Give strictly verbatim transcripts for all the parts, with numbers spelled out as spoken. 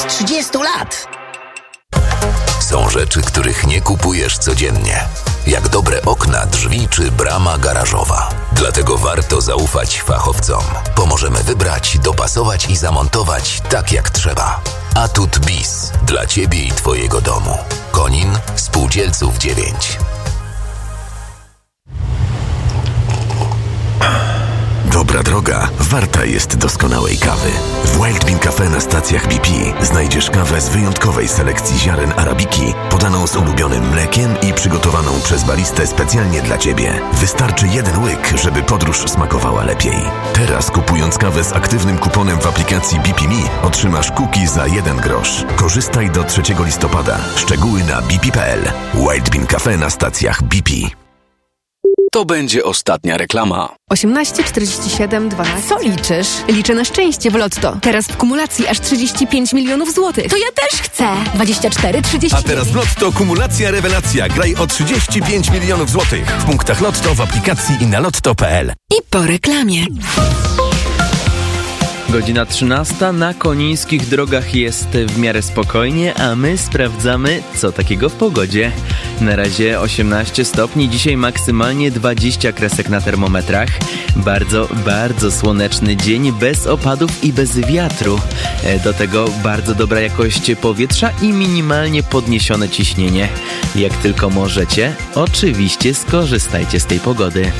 trzydziestu lat. Są rzeczy, których nie kupujesz codziennie. Jak dobre okna, drzwi czy brama garażowa. Dlatego warto zaufać fachowcom. Pomożemy wybrać, dopasować i zamontować tak jak trzeba. Atut Bis. Dla Ciebie i Twojego domu. Konin, Spółdzielców dziewięć. Dobra droga warta jest doskonałej kawy. W Wild Bean Cafe na stacjach B P znajdziesz kawę z wyjątkowej selekcji ziaren arabiki, podaną z ulubionym mlekiem i przygotowaną przez baristę specjalnie dla Ciebie. Wystarczy jeden łyk, żeby podróż smakowała lepiej. Teraz kupując kawę z aktywnym kuponem w aplikacji B P Me otrzymasz cookie za jeden grosz. Korzystaj do trzeciego listopada. Szczegóły na b p kropka p l. Wild Bean Cafe na stacjach B P. To będzie ostatnia reklama. osiemnaście czterdzieści siedem dwanaście. Co liczysz? Liczę na szczęście w Lotto. Teraz w kumulacji aż trzydzieści pięć milionów złotych. To ja też chcę. dwadzieścia cztery trzydzieści. A teraz w Lotto kumulacja rewelacja. Graj o trzydzieści pięć milionów złotych. W punktach Lotto, w aplikacji i na lotto kropka p l. I po reklamie. Godzina trzynasta, na konińskich drogach jest w miarę spokojnie, a my sprawdzamy, co takiego w pogodzie. Na razie osiemnaście stopni, dzisiaj maksymalnie dwadzieścia kresek na termometrach. Bardzo, bardzo słoneczny dzień, bez opadów i bez wiatru. Do tego bardzo dobra jakość powietrza i minimalnie podniesione ciśnienie. Jak tylko możecie, oczywiście skorzystajcie z tej pogody.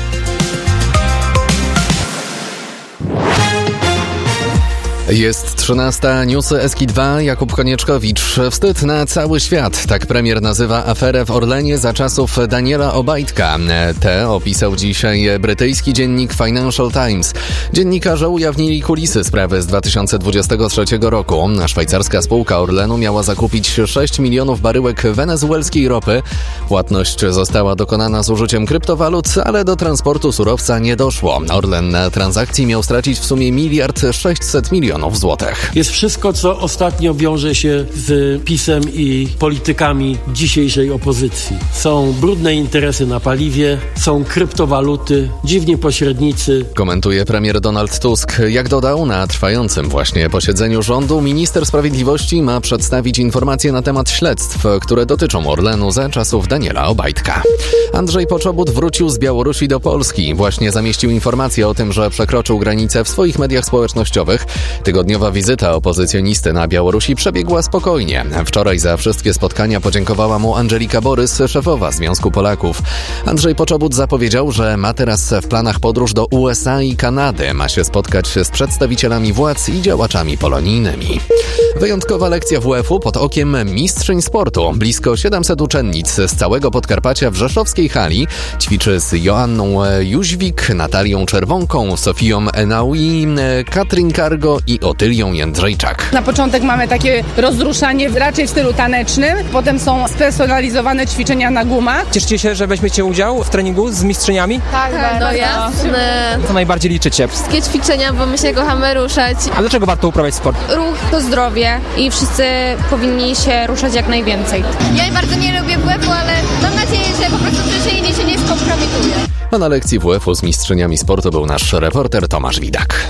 Jest trzynasta, newsy S K dwa, Jakub Konieczkowicz. Wstyd na cały świat. Tak premier nazywa aferę w Orlenie za czasów Daniela Obajtka. Tę opisał dzisiaj brytyjski dziennik Financial Times. Dziennikarze ujawnili kulisy sprawy z dwa tysiące dwudziestego trzeciego roku. Szwajcarska spółka Orlenu miała zakupić sześć milionów baryłek wenezuelskiej ropy. Płatność została dokonana z użyciem kryptowalut, ale do transportu surowca nie doszło. Orlen na transakcji miał stracić w sumie miliard sześćset milionów złotych. Jest wszystko, co ostatnio wiąże się z PiS-em i politykami dzisiejszej opozycji. Są brudne interesy na paliwie, są kryptowaluty, dziwni pośrednicy. Komentuje premier Donald Tusk. Jak dodał, na trwającym właśnie posiedzeniu rządu minister sprawiedliwości ma przedstawić informacje na temat śledztw, które dotyczą Orlenu za czasów Daniela Obajtka. Andrzej Poczobut wrócił z Białorusi do Polski. Właśnie zamieścił informację o tym, że przekroczył granicę w swoich mediach społecznościowych. Tygodniowa wizyta opozycjonisty na Białorusi przebiegła spokojnie. Wczoraj za wszystkie spotkania podziękowała mu Angelika Borys, szefowa Związku Polaków. Andrzej Poczobut zapowiedział, że ma teraz w planach podróż do U S A i Kanady. Ma się spotkać z przedstawicielami władz i działaczami polonijnymi. Wyjątkowa lekcja W F u pod okiem mistrzyń sportu. Blisko siedemset uczennic z całego Podkarpacia w rzeszowskiej hali ćwiczy z Joanną Jóźwik, Natalią Czerwonką, Sofią Enaui, Katrin Kargo i Otylią Jędrzejczak. Na początek mamy takie rozruszanie raczej w stylu tanecznym, potem są spersonalizowane ćwiczenia na gumach. Cieszycie się, że weźmiecie udział w treningu z mistrzyniami? Tak, tak, no jasne. Co najbardziej liczycie? Wszystkie ćwiczenia, bo my się kochamy ruszać. A dlaczego warto uprawiać sport? Ruch to zdrowie i wszyscy powinni się ruszać jak najwięcej. Ja bardzo nie lubię W F u, ale mam nadzieję, że po prostu przyjęcie się nie skompromituje. A na lekcji W F u z mistrzyniami sportu był nasz reporter Tomasz Widak.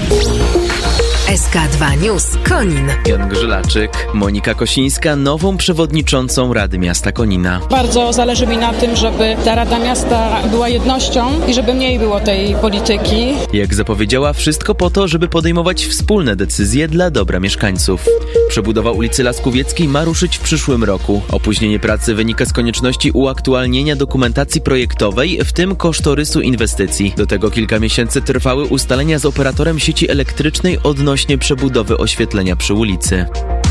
S K dwa News Konin. Jan Grzylaczyk, Monika Kosińska, nową przewodniczącą Rady Miasta Konina. Bardzo zależy mi na tym, żeby ta Rada Miasta była jednością i żeby mniej było tej polityki. Jak zapowiedziała, wszystko po to, żeby podejmować wspólne decyzje dla dobra mieszkańców. Przebudowa ulicy Laskuwieckiej ma ruszyć w przyszłym roku. Opóźnienie pracy wynika z konieczności uaktualnienia dokumentacji projektowej, w tym kosztorysu inwestycji. Do tego kilka miesięcy trwały ustalenia z operatorem sieci elektrycznej odnośnie przebudowy oświetlenia przy ulicy.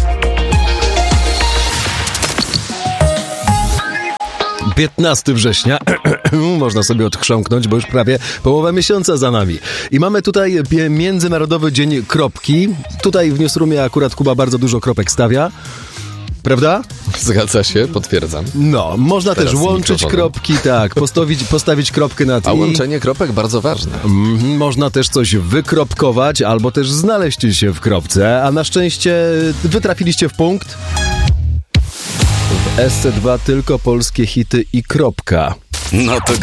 piętnastego września, można sobie odchrząknąć, bo już prawie połowa miesiąca za nami. I mamy tutaj Międzynarodowy Dzień Kropki. Tutaj w Newsroomie akurat Kuba bardzo dużo kropek stawia. Prawda? Zgadza się, potwierdzam. No, można Teraz też łączyć kropki, tak, postawić, postawić kropkę nad i. A łączenie kropek bardzo ważne. Mm, można też coś wykropkować, albo też znaleźć się w kropce, a na szczęście wy trafiliście w punkt. W S C dwa tylko polskie hity i kropka. No to